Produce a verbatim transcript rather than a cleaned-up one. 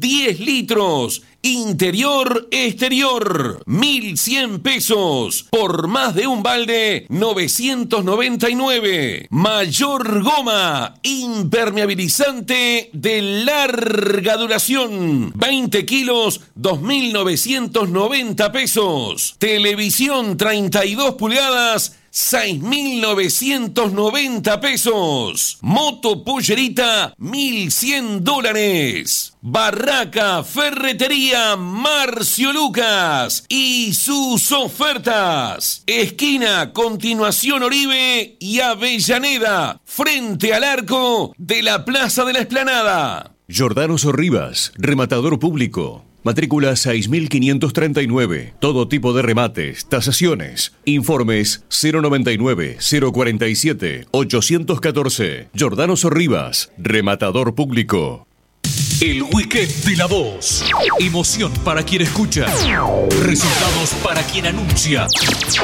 diez litros. Interior, exterior, mil cien pesos. Por más de un balde, novecientos noventa y nueve. Mayor goma, impermeabilizante de larga duración. veinte kilos, dos mil novecientos noventa pesos. Televisión treinta y dos pulgadas, seis mil novecientos noventa pesos. Moto pollerita, mil cien dólares. Barraca Ferretería Marcio Lucas y sus ofertas. Esquina Continuación Oribe y Avellaneda, frente al arco de la Plaza de la Explanada. Giordano Sorribas, rematador público. Matrícula seis mil quinientos treinta y nueve. Todo tipo de remates, tasaciones. Informes cero noventa y nueve, cero cuarenta y siete, ochocientos catorce. Giordano Sorribas, rematador público. El Weekend de la Voz. Emoción para quien escucha. Resultados para quien anuncia.